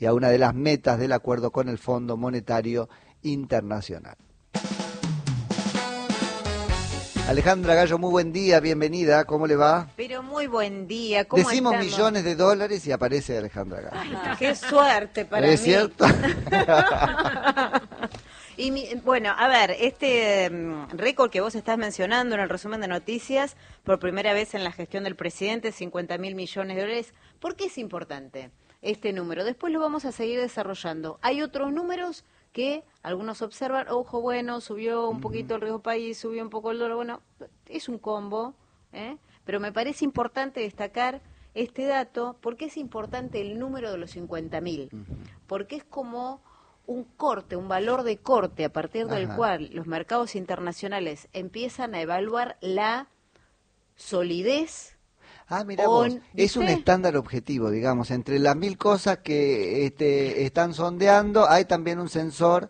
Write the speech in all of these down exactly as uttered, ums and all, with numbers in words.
y a una de las metas del acuerdo con el Fondo Monetario Internacional. Alejandra Gallo, muy buen día, bienvenida, ¿cómo le va? Pero muy buen día, ¿cómo Decimos estamos? Millones de dólares y aparece Alejandra Gallo. Ay, qué suerte para ¿Es mí. cierto? Y mi, bueno, a ver, este um, récord que vos estás mencionando en el resumen de noticias, por primera vez en la gestión del presidente, cincuenta mil millones de dólares, ¿por qué es importante este número? Después lo vamos a seguir desarrollando. Hay otros números que algunos observan, ojo, bueno, subió un poquito el riesgo país, subió un poco el dólar, bueno, es un combo, ¿eh? Pero me parece importante destacar este dato, porque es importante el número de los cincuenta mil, porque es como un corte, un valor de corte a partir del Ajá. cual los mercados internacionales empiezan a evaluar la solidez. Ah, mira vos, On, es un ¿viste? estándar objetivo, digamos, entre las mil cosas que este, están sondeando, hay también un sensor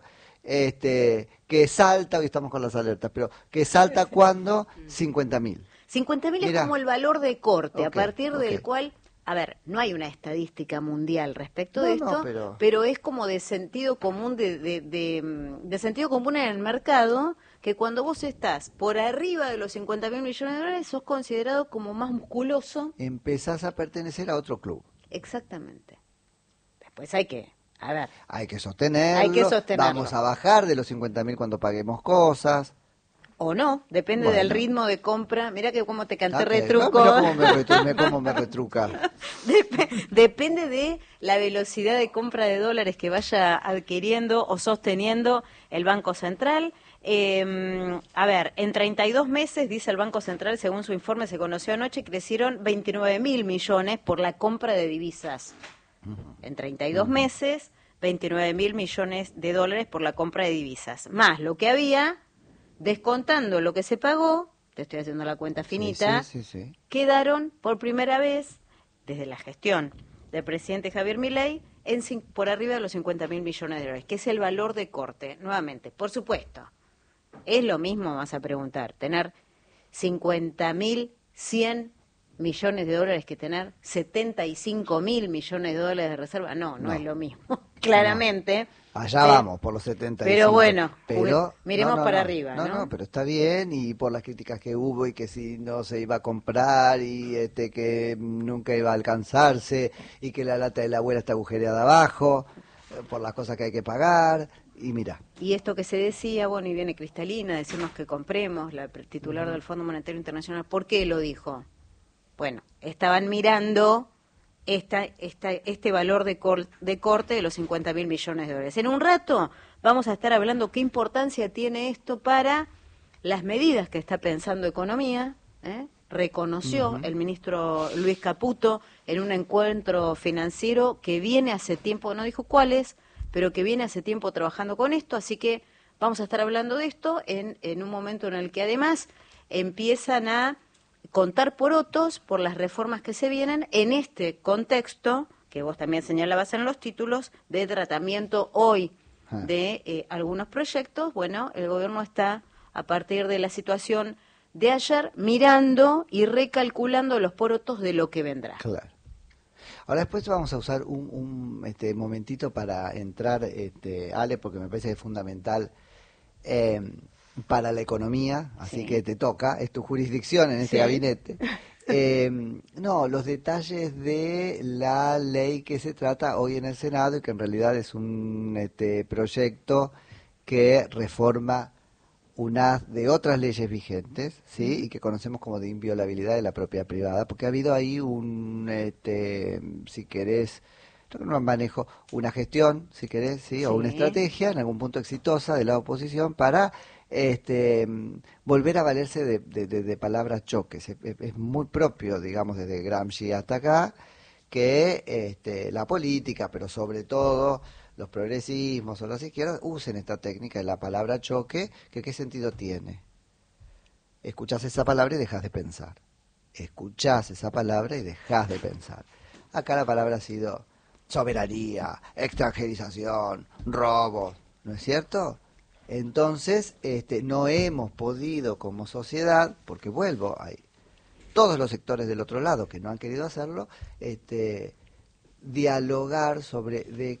este, que salta, hoy estamos con las alertas, pero que salta cuando cincuenta mil. cincuenta mil es Mirá. como el valor de corte, a Ok, partir del ok. cual, a ver, no hay una estadística mundial respecto No, de no, esto, pero- pero... es como de sentido común, de, de, de, mm, de sentido común en el mercado, que cuando vos estás por arriba de los cincuenta mil millones de dólares, sos considerado como más musculoso. Empezás a pertenecer a otro club. Exactamente. Después hay que, a ver, Hay que sostenerlo, Hay que sostenerlo. vamos a bajar de los cincuenta mil cuando paguemos cosas. o no, depende Bueno. del ritmo de compra. Mira que como te canté Ok, retruco. Mira cómo me, retru- me- cómo me retruca. Dep- Depende de la velocidad de compra de dólares que vaya adquiriendo o sosteniendo el Banco Central. Eh, a ver, en treinta y dos meses, dice el Banco Central, según su informe se conoció anoche, crecieron veintinueve mil millones por la compra de divisas. En treinta y dos meses, veintinueve mil millones de dólares por la compra de divisas. Más lo que había, descontando lo que se pagó, te estoy haciendo la cuenta finita, Sí, sí, sí, sí. quedaron por primera vez, desde la gestión del presidente Javier Milei, en, cin- por arriba de los cincuenta mil millones de dólares, que es el valor de corte. Nuevamente, por supuesto, es lo mismo, vas a preguntar, tener cincuenta mil cien millones de dólares que tener setenta y cinco mil millones de dólares de reserva. No, no, No. es lo mismo, claramente. Allá Pe- vamos, por los setenta y cinco. Pero bueno, pero, miremos no, no, para no. arriba, No, ¿no? no, pero está bien, y por las críticas que hubo y que si no se iba a comprar y este que nunca iba a alcanzarse y que la lata de la abuela está agujereada abajo, eh, por las cosas que hay que pagar, y mira. Y esto que se decía, bueno, y viene Cristalina, decimos que compremos, la titular del Fondo Monetario Internacional, ¿por qué lo dijo? Bueno, estaban mirando esta, esta, este valor de, cor, de corte de los cincuenta mil millones de dólares. En un rato vamos a estar hablando qué importancia tiene esto para las medidas que está pensando Economía, ¿eh? Reconoció Uh-huh. el ministro Luis Caputo en un encuentro financiero que viene hace tiempo, no dijo cuáles, pero que viene hace tiempo trabajando con esto, así que vamos a estar hablando de esto en, en un momento en el que además empiezan a contar porotos por las reformas que se vienen en este contexto, que vos también señalabas en los títulos, de tratamiento hoy Ah. de eh, algunos proyectos. Bueno, el gobierno está, a partir de la situación de ayer, mirando y recalculando los porotos de lo que vendrá. Claro. Ahora después vamos a usar un, un este momentito para entrar, este, Ale, porque me parece que es fundamental eh, para la economía, así Sí. que te toca, es tu jurisdicción en este Sí. gabinete. Eh, no, los detalles de la ley que se trata hoy en el Senado y que en realidad es un este, proyecto que reforma unas de otras leyes vigentes, ¿sí? Y que conocemos como de inviolabilidad de la propiedad privada, porque ha habido ahí un, este, si querés, yo no manejo una gestión, si querés, ¿sí? O una Sí. estrategia, en algún punto exitosa de la oposición, para este, volver a valerse de, de, de, de palabras choques. Es, es muy propio, digamos, desde Gramsci hasta acá, que este, la política, pero sobre todo los progresismos o las izquierdas, usen esta técnica de la palabra choque, que ¿qué sentido tiene? Escuchás esa palabra y dejas de pensar. Escuchás esa palabra y dejas de pensar. Acá la palabra ha sido soberanía, extranjerización, robo, ¿no es cierto? Entonces, este, no hemos podido como sociedad, porque vuelvo, hay todos los sectores del otro lado que no han querido hacerlo, este, dialogar sobre de